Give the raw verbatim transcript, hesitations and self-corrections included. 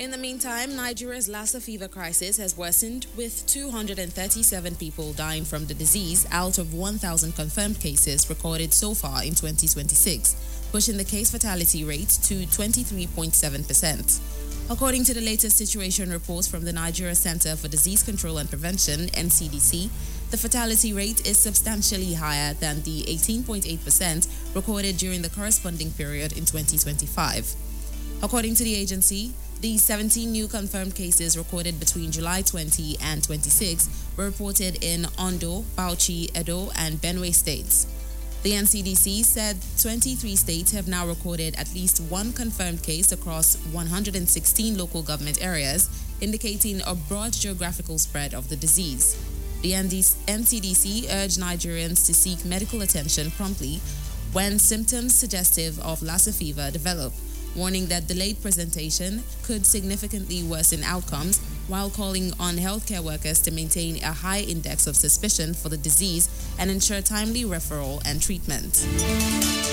In the meantime, Nigeria's Lassa fever crisis has worsened, with two hundred thirty-seven people dying from the disease out of one thousand confirmed cases recorded so far in twenty twenty-six, pushing the case fatality rate to twenty-three point seven percent. According to the latest situation report from the Nigeria Center for Disease Control and Prevention, N C D C, the fatality rate is substantially higher than the eighteen point eight percent recorded during the corresponding period in twenty twenty-five. According to the agency, the seventeen new confirmed cases recorded between July twentieth and twenty-sixth were reported in Ondo, Bauchi, Edo, and Benue states. The N C D C said twenty-three states have now recorded at least one confirmed case across one hundred sixteen local government areas, indicating a broad geographical spread of the disease. The N C D C urged Nigerians to seek medical attention promptly when symptoms suggestive of Lassa fever develop, warning that delayed presentation could significantly worsen outcomes, while calling on healthcare workers to maintain a high index of suspicion for the disease and ensure timely referral and treatment.